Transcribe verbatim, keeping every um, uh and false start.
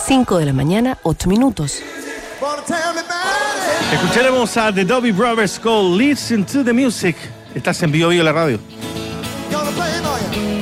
cinco de la mañana, ocho minutos. Escucharemos a The Doobie Brothers con Listen to the Music. Estás en Vivo Vivo la radio.